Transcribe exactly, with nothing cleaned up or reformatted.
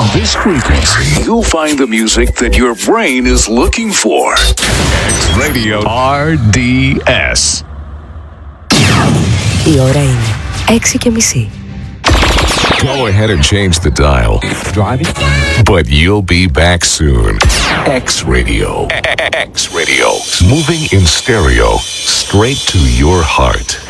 On this frequency, you'll find the music that your brain is looking for. X Radio αρ ντι ες. Η ώρα είναι έξι και μισή. Go ahead and change the dial. Driving? But you'll be back soon. X Radio. X Radio. Moving in stereo straight to your heart.